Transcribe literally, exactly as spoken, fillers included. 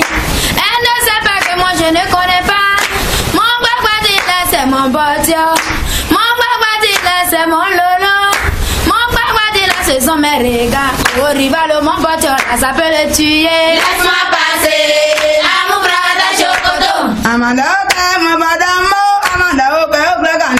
Elle ne sait pas que moi je ne connais pas. Mon crocodile c'est mon bodio. Mon crocodile c'est mon lolo. Mon crocodile ce sont mes regards. Au rival mon bodio là ça peut le tuer. Laisse-moi passer. Amour brada chocoto. Amanda, ma bada.